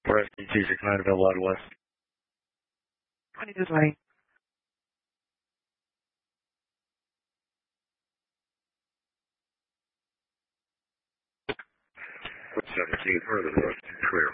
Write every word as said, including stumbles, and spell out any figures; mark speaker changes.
Speaker 1: Press two six nine available out west.
Speaker 2: twenty-two twenty.
Speaker 1: seventeen further north, clear.